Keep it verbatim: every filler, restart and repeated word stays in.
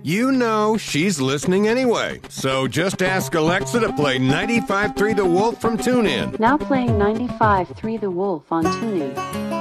You know she's listening anyway, so just ask Alexa to play ninety-five point three The Wolf from TuneIn. Now playing ninety-five point three The Wolf on TuneIn.